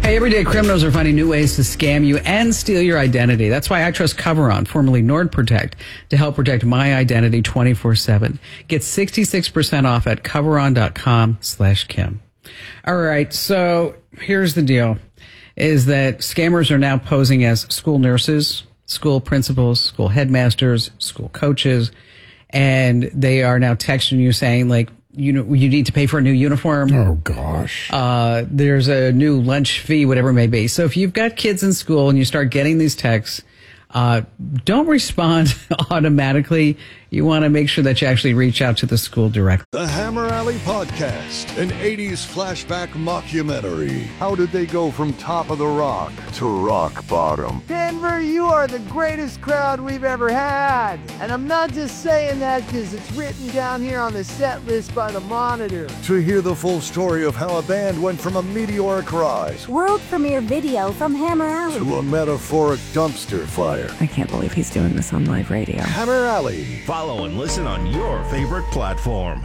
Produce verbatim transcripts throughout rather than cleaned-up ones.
Hey, everyday criminals are finding new ways to scam you and steal your identity. That's why I trust Coveron, formerly NordProtect, to help protect my identity twenty-four seven. Get sixty-six percent off at coveron.com slash Kim. All right, so here's the deal, is that scammers are now posing as school nurses, school principals, school headmasters, school coaches, and they are now texting you saying, like, you know, you need to pay for a new uniform. Oh, gosh. Uh, there's a new lunch fee, whatever it may be. So if you've got kids in school and you start getting these texts, uh, don't respond automatically. You want to make sure that you actually reach out to the school directly. The Hammer Alley Podcast, an eighties flashback mockumentary. How did they go from top of the rock to rock bottom? Denver, you are the greatest crowd we've ever had. And I'm not just saying that because it's written down here on the set list by the Monitor. To hear the full story of how a band went from a meteoric rise world premiere video from Hammer Alley to a metaphoric dumpster fire. I can't believe he's doing this on live radio. Hammer Alley. Follow and listen on your favorite platform.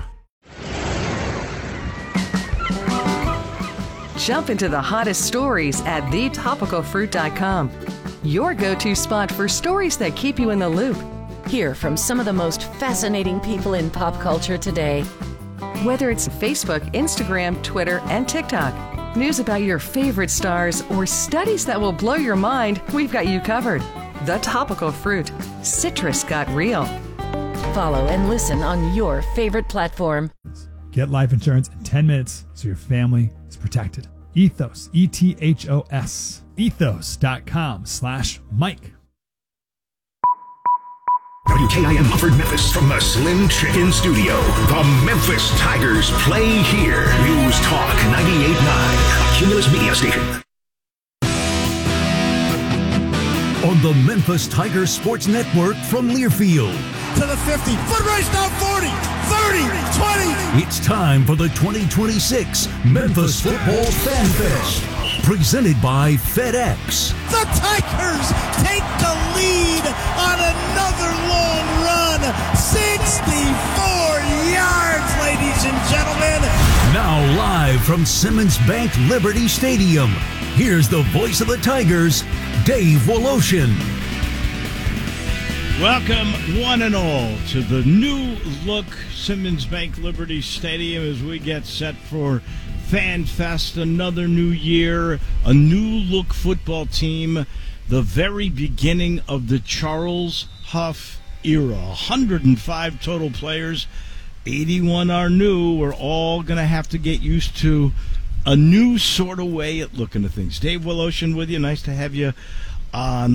Jump into the hottest stories at the topical fruit dot com. Your go-to spot for stories that keep you in the loop. Hear from some of the most fascinating people in pop culture today. Whether it's Facebook, Instagram, Twitter, and TikTok, news about your favorite stars, or studies that will blow your mind, we've got you covered. The Topical Fruit. Citrus got real. Follow and listen on your favorite platform. Get life insurance in ten minutes so your family is protected. Ethos, E T H O S, ethos.com slash Mike. W K I M Mumford, Memphis, from the Slim Chicken Studio. The Memphis Tigers play here. News Talk ninety-eight point nine, a Cumulus Media station. On the Memphis Tigers Sports Network from Learfield. To the fifty, foot race down forty, thirty, twenty. It's time for the twenty twenty-six Memphis Football Fan Fest. Presented by FedEx. The Tigers take the lead on another long run. sixty-four yards, ladies and gentlemen. Now live from Simmons Bank Liberty Stadium. Here's the voice of the Tigers, Dave Woloshin. Welcome, one and all, to the new look Simmons Bank Liberty Stadium as we get set for Fan Fest, another new year, a new look football team, the very beginning of the Charles Huff era. one hundred five total players, eighty-one are new. We're all going to have to get used to a new sort of way at looking at things. Dave Woloshin with you. Nice to have you on